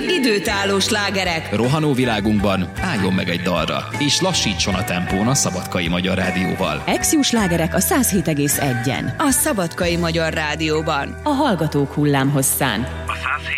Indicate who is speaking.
Speaker 1: Időtálló slágerek.
Speaker 2: Rohanó világunkban álljon meg egy dalra, és lassítson a tempón a Szabadkai Magyar Rádióval.
Speaker 3: Ex-Jó slágerek a 107,1-en.
Speaker 1: A Szabadkai Magyar Rádióban.
Speaker 3: A Hallgatók hullámhosszán.
Speaker 4: A 107,1.